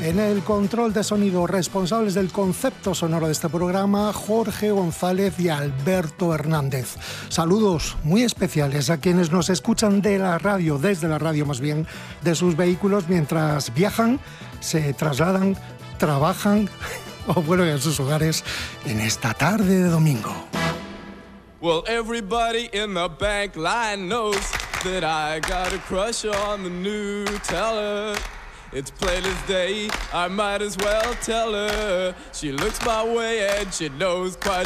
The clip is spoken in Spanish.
En el control de sonido, responsables del concepto sonoro de este programa, Jorge González y Alberto Hernández. Saludos muy especiales a quienes nos escuchan de la radio, desde la radio más bien, de sus vehículos mientras viajan, se trasladan, trabajan o vuelven a sus hogares en esta tarde de domingo. Well, everybody in the bank line knows that I got a crush on the new teller. It's plain as day, I might as well tell her. She looks my way and she knows quite